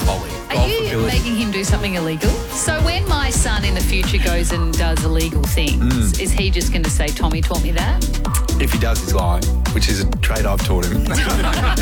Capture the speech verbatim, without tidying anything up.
volley. Are Golf you ability. making him do something illegal? So when my son in the future goes and does illegal things, Mm. is he just going to say, Tommy taught me that? If he does, he's lying, which is a trait I've taught him.